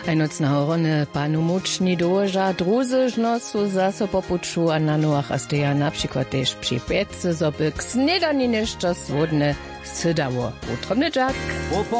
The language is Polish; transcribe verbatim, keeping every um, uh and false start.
A noc na horone panu mučni doža, druzežno su zase popuču, a na noach asteja na przykład też przy piece, zoby k snedani nešto słodne sydało. Utro mniczak.